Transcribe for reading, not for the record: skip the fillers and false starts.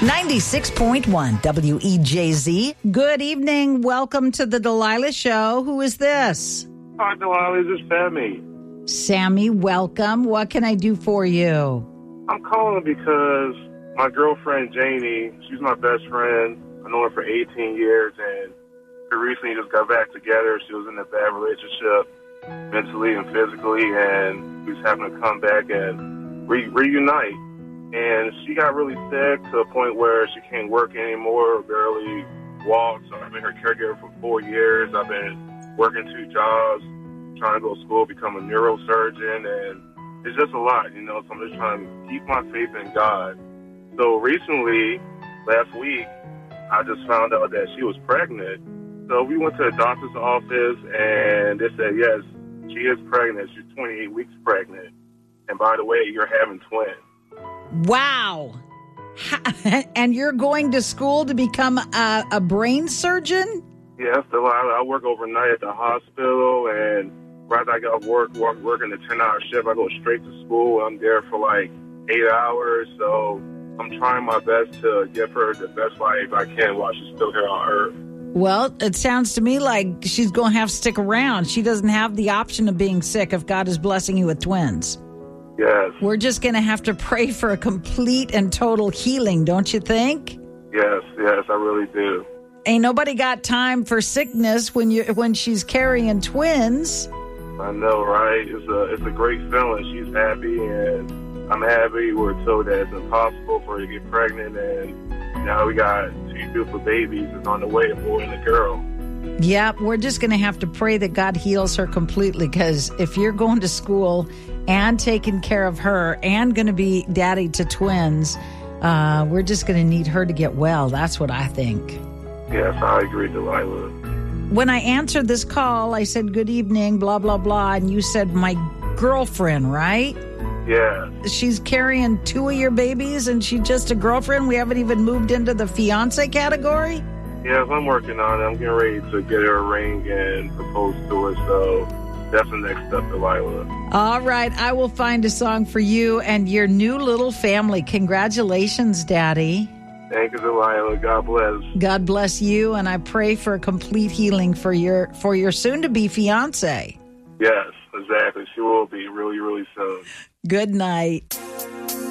96.1 WEJZ. Good evening. Welcome to the Delilah Show. Who is this? Hi, Delilah. This is Sammy. Sammy, welcome. What can I do for you? I'm calling because my girlfriend, Janie, she's my best friend. I know her for 18 years, and we recently just got back together. She was in a bad relationship, mentally and physically, and we just happened to come back and reunite. And she got really sick to a point where she can't work anymore, barely walk. So I've been her caregiver for 4 years. I've been working 2 jobs, trying to go to school, become a neurosurgeon, and it's just a lot, So I'm just trying to keep my faith in God. So recently, last week, I just found out that she was pregnant. So we went to the doctor's office, and they said, yes, she is pregnant. She's 28 weeks pregnant. And by the way, you're having twins. Wow. And you're going to school to become a brain surgeon? Yes, Delilah. I work overnight at the hospital, and right after I get off working the 10-hour shift, I go straight to school. I'm there for like 8 hours, so I'm trying my best to give her the best life I can while she's still here on Earth. Well, it sounds to me like she's going to have to stick around. She doesn't have the option of being sick if God is blessing you with twins. Yes. We're just going to have to pray for a complete and total healing, don't you think? Yes, I really do. Ain't nobody got time for sickness when she's carrying twins. I know, right? It's a great feeling. She's happy, and I'm happy. We're told that it's impossible for her to get pregnant, and now we got 2 beautiful babies. It's on the way, a boy and a girl. Yeah, we're just going to have to pray that God heals her completely, because if you're going to school and taking care of her and going to be daddy to twins, we're just going to need her to get well. That's what I think. Yes, I agree, Delilah. When I answered this call, I said, good evening, blah, blah, blah, and you said my girlfriend, right? Yeah. She's carrying 2 of your babies, and she's just a girlfriend? We haven't even moved into the fiance category? Yes, I'm working on it. I'm getting ready to get her a ring and propose to her, so that's the next step, Delilah. All right, I will find a song for you and your new little family. Congratulations, Daddy. Thank you, Delilah. God bless. God bless you, and I pray for a complete healing for your soon-to-be fiance. Yes, exactly. She will be really, really soon. Good night.